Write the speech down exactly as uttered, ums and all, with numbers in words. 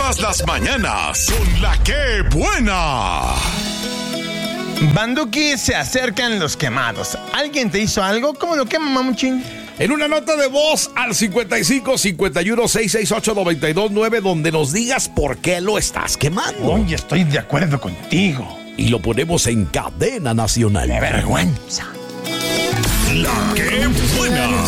Todas las mañanas con La Que Buena. Banduki, se acercan los quemados. ¿Alguien te hizo algo? ¿Cómo lo quema, mamuchín? En una nota de voz al cincuenta y cinco, cincuenta y uno, seiscientos sesenta y ocho, noventa y dos nueve, donde nos digas por qué lo estás quemando. Oye, estoy de acuerdo contigo. Y lo ponemos en cadena nacional. ¡Qué vergüenza! La Que Buena.